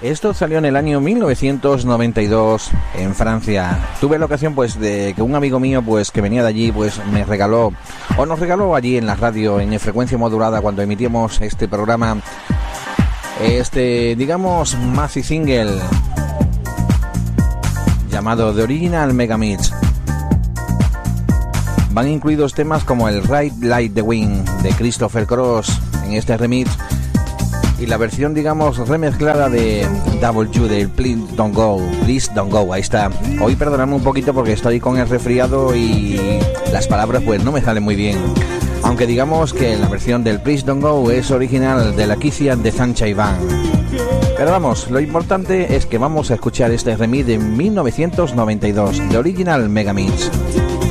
Esto salió en el año 1992 en Francia. Tuve la ocasión pues de que un amigo mío pues que venía de allí pues me regaló o nos regaló allí en la radio en frecuencia modulada cuando emitíamos este programa, digamos maxi single llamado The Original Mega Mix. Van incluidos temas como el Ride Like the Wind de Christopher Cross en este remix y la versión, digamos, remezclada de W del Please Don't Go, ahí está. Hoy perdonadme un poquito porque estoy con el resfriado y las palabras pues no me salen muy bien. Aunque digamos que la versión del Please Don't Go es original de la Kizia de Sunshine Band. Pero vamos, lo importante es que vamos a escuchar este remix de 1992, de Original Mega Mix.